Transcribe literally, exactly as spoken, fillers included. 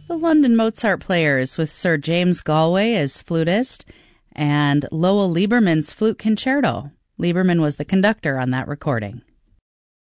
The London Mozart Players with Sir James Galway as flutist and Lowell Lieberman's Flute Concerto. Lieberman was the conductor on that recording.